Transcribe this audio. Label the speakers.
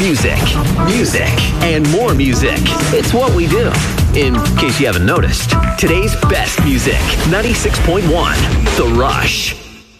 Speaker 1: Music, music, and more music. It's what we do. In case you haven't noticed, today's best music, 96.1, The Rush.